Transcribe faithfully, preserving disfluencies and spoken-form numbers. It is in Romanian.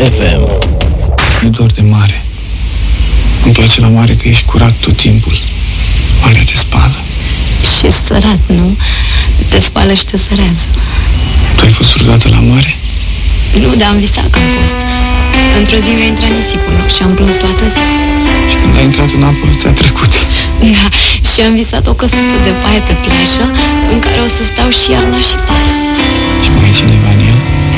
F M. Mi-e dor de mare. Îmi place la mare că ești curat tot timpul. Marea te spală. Și ești sărat, nu? Te spală și te sărează. Tu ai fost vreodată la mare? Nu, dar am visat că am fost. Într-o zi mi-a intrat nisipul și am plâns toată ziua. Și când ai intrat în apă, ți-a trecut. Da, și am visat o căsuță de paie pe plajă în care o să stau și iarna și vara. Și mai e cineva în el?